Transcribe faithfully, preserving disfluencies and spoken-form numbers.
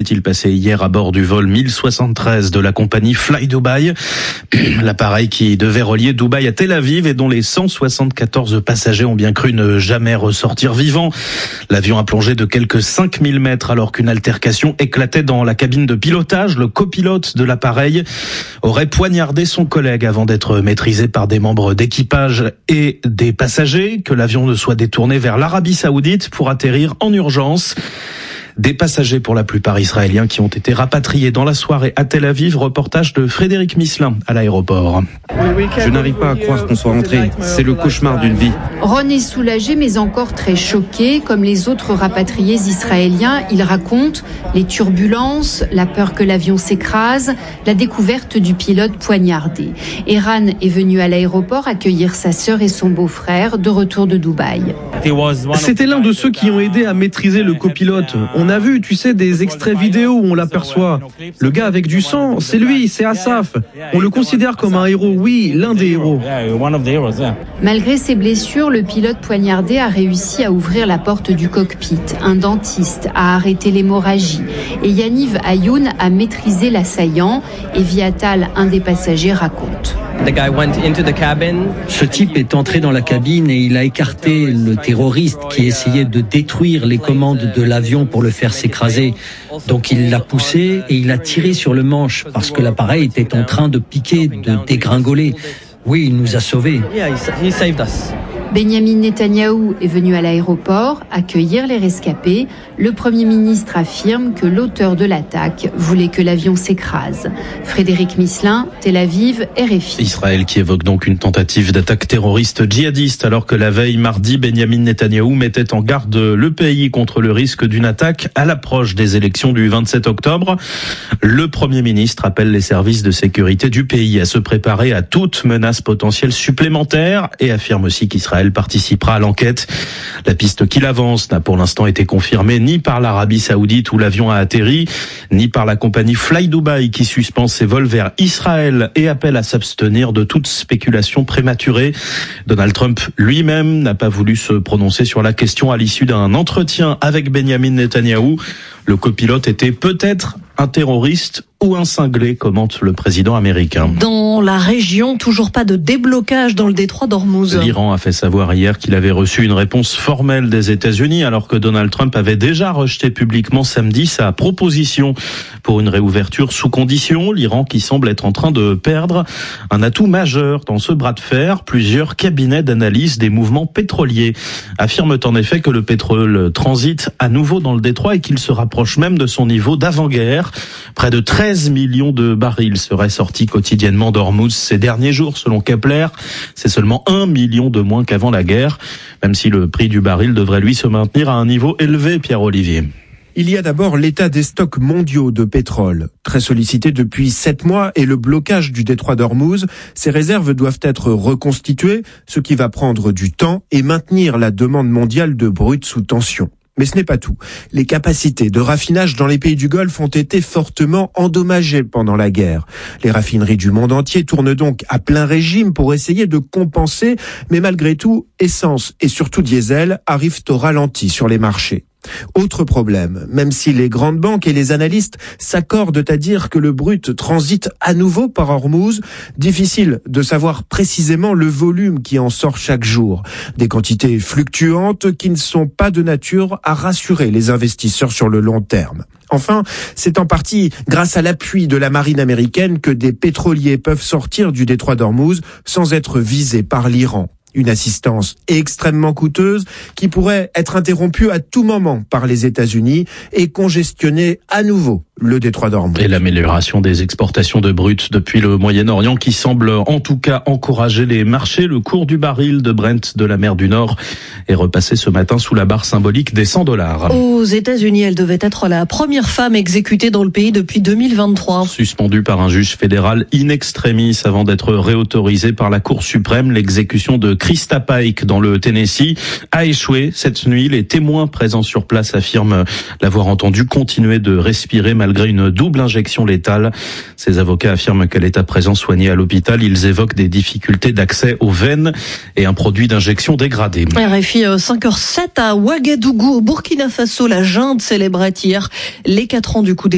s'est-il passé hier à bord du vol mille soixante-treize de la compagnie Fly Dubai. L'appareil qui devait relier Dubaï à Tel Aviv et dont les cent soixante-quatorze passagers ont bien cru ne jamais ressortir vivants. L'avion a plongé de quelques cinq mille mètres alors qu'une altercation éclatait dans la cabine de pilotage. Le copilote de l'appareil aurait poignardé son collègue avant d'être maîtrisé par des membres d'équipage et des passagers. Que l'avion ne soit détourné vers l'Arabie Saoudite pour atterrir en urgence. Des passagers, pour la plupart israéliens, qui ont été rapatriés dans la soirée à Tel Aviv. Reportage de Frédéric Misselin à l'aéroport. Je n'arrive pas à croire qu'on soit rentré. C'est le cauchemar d'une vie. Ron est soulagé, mais encore très choqué. Comme les autres rapatriés israéliens, il raconte les turbulences, la peur que l'avion s'écrase, la découverte du pilote poignardé. Eran est venu à l'aéroport accueillir sa sœur et son beau-frère de retour de Dubaï. C'était l'un de ceux qui ont aidé à maîtriser le copilote. On a vu, tu sais, des extraits vidéo où on l'aperçoit. Le gars avec du sang, c'est lui, c'est Asaf. On le considère comme un héros, oui, l'un des héros. Malgré ses blessures, le pilote poignardé a réussi à ouvrir la porte du cockpit. Un dentiste a arrêté l'hémorragie. Et Yaniv Ayoun a maîtrisé l'assaillant. Et Viatal, un des passagers, raconte. Ce type est entré dans la cabine et il a écarté le terroriste qui essayait de détruire les commandes de l'avion pour le faire s'écraser. Donc il l'a poussé et il a tiré sur le manche parce que l'appareil était en train de piquer, de dégringoler. Oui, il nous a sauvés. Benyamin Netanyahou est venu à l'aéroport accueillir les rescapés. Le Premier ministre affirme que l'auteur de l'attaque voulait que l'avion s'écrase. Frédéric Misselin, Tel Aviv, R F I. Israël qui évoque donc une tentative d'attaque terroriste djihadiste alors que la veille mardi, Benyamin Netanyahou mettait en garde le pays contre le risque d'une attaque à l'approche des élections du vingt-sept octobre. Le Premier ministre appelle les services de sécurité du pays à se préparer à toute menace potentielle supplémentaire et affirme aussi qu'Israël Elle participera à l'enquête. La piste qu'il avance n'a pour l'instant été confirmée ni par l'Arabie Saoudite où l'avion a atterri, ni par la compagnie Fly Dubai qui suspend ses vols vers Israël et appelle à s'abstenir de toute spéculation prématurée. Donald Trump lui-même n'a pas voulu se prononcer sur la question à l'issue d'un entretien avec Benyamin Netanyahou. Le copilote était peut-être un terroriste ou un cinglé, commente le président américain. Dans la région, toujours pas de déblocage dans le détroit d'Ormuz. L'Iran a fait savoir hier qu'il avait reçu une réponse formelle des États-Unis alors que Donald Trump avait déjà rejeté publiquement samedi sa proposition pour une réouverture sous condition. L'Iran qui semble être en train de perdre un atout majeur dans ce bras de fer. Plusieurs cabinets d'analyse des mouvements pétroliers affirment en effet que le pétrole transite à nouveau dans le détroit et qu'il se rapproche même de son niveau d'avant-guerre. Près de treize millions de barils seraient sortis quotidiennement d'Ormuz ces derniers jours, selon Kepler. C'est seulement un million de moins qu'avant la guerre, même si le prix du baril devrait lui se maintenir à un niveau élevé, Pierre-Olivier. Il y a d'abord l'état des stocks mondiaux de pétrole. Très sollicité depuis sept mois et le blocage du détroit d'Ormuz, ces réserves doivent être reconstituées, ce qui va prendre du temps et maintenir la demande mondiale de brut sous tension. Mais ce n'est pas tout. Les capacités de raffinage dans les pays du Golfe ont été fortement endommagées pendant la guerre. Les raffineries du monde entier tournent donc à plein régime pour essayer de compenser, mais malgré tout, essence et surtout diesel arrivent au ralenti sur les marchés. Autre problème, même si les grandes banques et les analystes s'accordent à dire que le brut transite à nouveau par Ormuz, difficile de savoir précisément le volume qui en sort chaque jour. Des quantités fluctuantes qui ne sont pas de nature à rassurer les investisseurs sur le long terme. Enfin, c'est en partie grâce à l'appui de la marine américaine que des pétroliers peuvent sortir du détroit d'Ormuz sans être visés par l'Iran. Une assistance extrêmement coûteuse qui pourrait être interrompue à tout moment par les États-Unis et congestionner à nouveau le détroit d'Ormuz. Et l'amélioration des exportations de brut depuis le Moyen-Orient qui semble en tout cas encourager les marchés. Le cours du baril de Brent de la mer du Nord est repassé ce matin sous la barre symbolique des cent dollars. Aux États-Unis, elle devait être la première femme exécutée dans le pays depuis deux mille vingt-trois. Suspendue par un juge fédéral in extremis avant d'être réautorisée par la Cour suprême, l'exécution de Krista Pike dans le Tennessee a échoué cette nuit. Les témoins présents sur place affirment l'avoir entendue continuer de respirer malgré une double injection létale. Ses avocats affirment qu'elle est à présent soignée à l'hôpital. Ils évoquent des difficultés d'accès aux veines et un produit d'injection dégradé. R F I cinq heures zéro sept à Ouagadougou, au Burkina Faso. La junte célébrait hier les quatre ans du coup d'État.